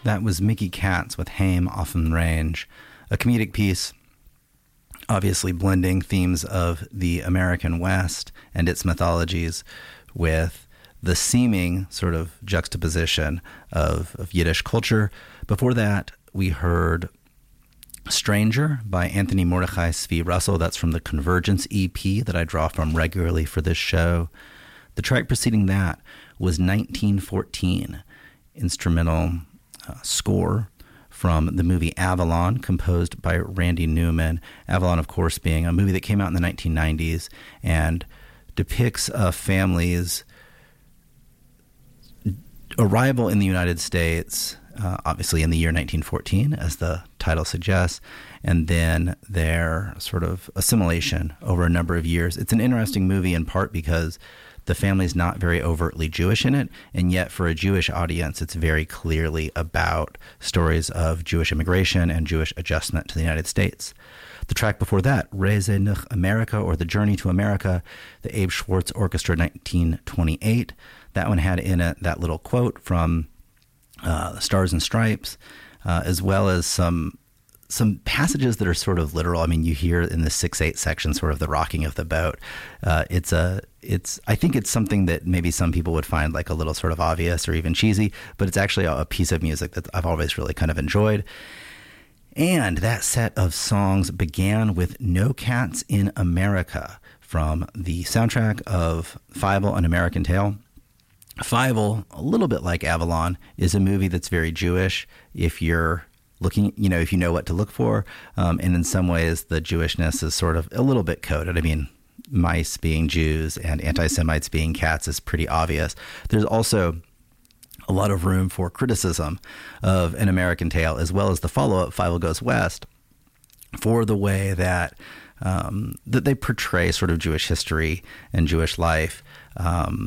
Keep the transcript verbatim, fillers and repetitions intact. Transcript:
That was Mickey Katz with Heim Offen Range, a comedic piece obviously blending themes of the American West and its mythologies with the seeming sort of juxtaposition of, of Yiddish culture. Before that, we heard Stranger by Anthony Mordechai Svi Russell. That's from the Convergence E P that I draw from regularly for this show. The track preceding that was nineteen fourteen, instrumental uh, score from the movie Avalon, composed by Randy Newman. Avalon, of course, being a movie that came out in the nineteen nineties and depicts a family's arrival in the United States, uh, obviously in the year nineteen fourteen, as the title suggests, and then their sort of assimilation over a number of years. It's an interesting movie in part because the family's not very overtly Jewish in it, and yet for a Jewish audience, it's very clearly about stories of Jewish immigration and Jewish adjustment to the United States. The track before that, Reise nach Amerika, or The Journey to America, the Abe Schwartz Orchestra, nineteen twenty-eight. That one had in it that little quote from uh, the Stars and Stripes, uh, as well as some some passages that are sort of literal. I mean, you hear in the six eight section sort of the rocking of the boat. Uh, it's a, it's. I think it's something that maybe some people would find like a little sort of obvious or even cheesy, but it's actually a, a piece of music that I've always really kind of enjoyed. And that set of songs began with No Cats in America from the soundtrack of Fievel, An American Tale. Fievel, a little bit like Avalon, is a movie that's very Jewish if you're looking, you know, if you know what to look for. Um, and in some ways, the Jewishness is sort of a little bit coded. I mean, mice being Jews and anti-Semites being cats is pretty obvious. There's also a lot of room for criticism of An American Tale, as well as the follow-up, Fievel Goes West, for the way that um, that they portray sort of Jewish history and Jewish life. Um,